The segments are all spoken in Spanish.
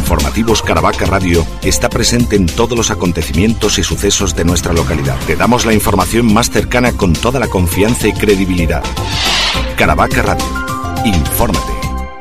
Informativos Caravaca Radio está presente en todos los acontecimientos y sucesos de nuestra localidad. Te damos la información más cercana con toda la confianza y credibilidad. Caravaca Radio. Infórmate.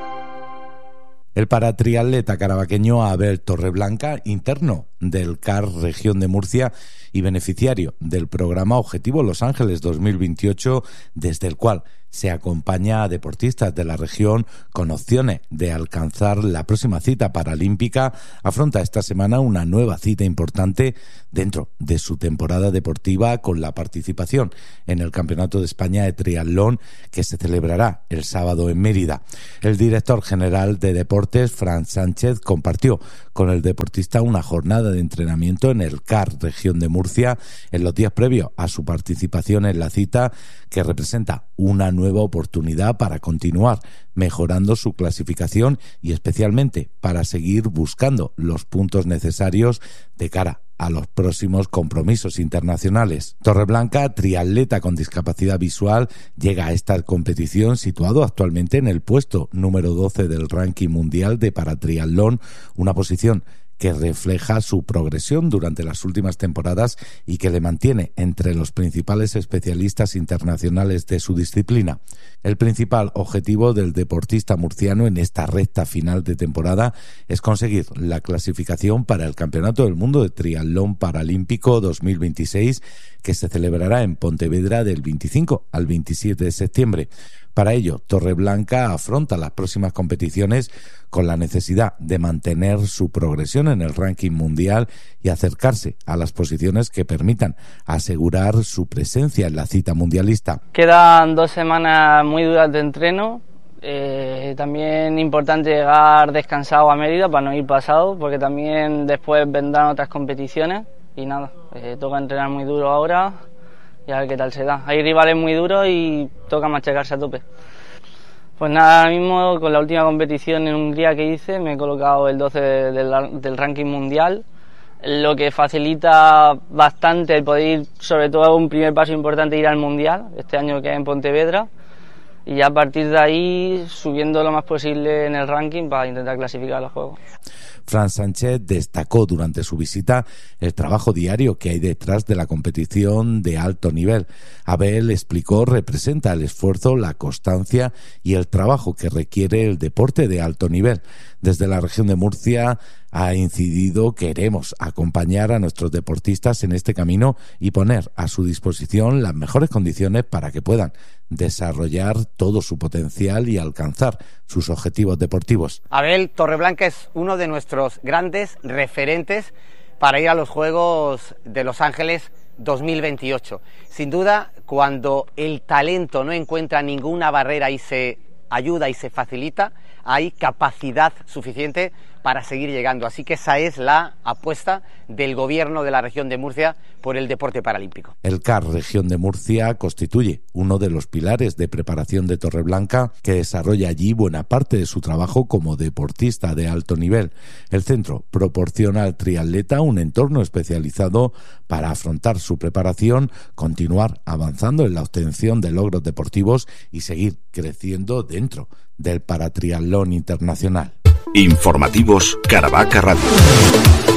El paratriatleta caravaqueño Abel Torreblanca, interno del CAR Región de Murcia y beneficiario del programa Objetivo Los Ángeles 2028, desde el cual se acompaña a deportistas de la región con opciones de alcanzar la próxima cita paralímpica, afronta esta semana una nueva cita importante dentro de su temporada deportiva con la participación en el Campeonato de España de Triatlón que se celebrará el sábado en Mérida. El director general de Deportes, Fran Sánchez, compartió con el deportista una jornada de entrenamiento en el CAR Región de Murcia en los días previos a su participación en la cita, que representa una nueva oportunidad para continuar mejorando su clasificación y especialmente para seguir buscando los puntos necesarios de cara a los próximos compromisos internacionales. Torreblanca, triatleta con discapacidad visual, llega a esta competición situado actualmente en el puesto número 12 del ranking mundial de paratriatlón, una posición que refleja su progresión durante las últimas temporadas y que le mantiene entre los principales especialistas internacionales de su disciplina. El principal objetivo del deportista murciano en esta recta final de temporada es conseguir la clasificación para el Campeonato del Mundo de Triatlón Paralímpico 2026, que se celebrará en Pontevedra del 25 al 27 de septiembre. Para ello, Torreblanca afronta las próximas competiciones con la necesidad de mantener su progresión en el ranking mundial y acercarse a las posiciones que permitan asegurar su presencia en la cita mundialista. Quedan 2 semanas muy duras de entreno. También importante llegar descansado a Mérida para no ir pasado, porque también después vendrán otras competiciones y nada, toca entrenar muy duro ahora y a ver qué tal se da. Hay rivales muy duros y toca machacarse a tope. Pues nada, ahora mismo con la última competición en Hungría que hice me he colocado el 12 del ranking mundial, lo que facilita bastante el poder ir, sobre todo un primer paso importante, ir al mundial, este año que es en Pontevedra, y ya a partir de ahí subiendo lo más posible en el ranking para intentar clasificar a los Juegos. Fran Sánchez destacó durante su visita el trabajo diario que hay detrás de la competición de alto nivel. Abel explicó, representa el esfuerzo, la constancia y el trabajo que requiere el deporte de alto nivel. Desde la región de Murcia ha incidido: queremos acompañar a nuestros deportistas en este camino y poner a su disposición las mejores condiciones para que puedan desarrollar todo su potencial y alcanzar sus objetivos deportivos. Abel Torreblanca es uno de nuestros grandes referentes para ir a los Juegos de Los Ángeles 2028. Sin duda, cuando el talento no encuentra ninguna barrera y se ayuda y se facilita, hay capacidad suficiente para seguir llegando. Así que esa es la apuesta del gobierno de la región de Murcia por el deporte paralímpico. El CAR Región de Murcia constituye uno de los pilares de preparación de Torreblanca, que desarrolla allí buena parte de su trabajo como deportista de alto nivel. El centro proporciona al triatleta un entorno especializado para afrontar su preparación, continuar avanzando en la obtención de logros deportivos y seguir creciendo dentro del paratriatlón internacional. Informativos Caravaca Radio.